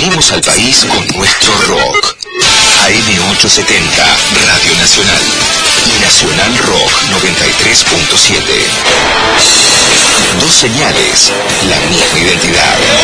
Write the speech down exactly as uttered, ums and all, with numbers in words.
Unimos al país con nuestro rock. A M ochocientos setenta, Radio Nacional. Y Nacional Rock noventa y tres punto siete. Dos señales, la misma identidad.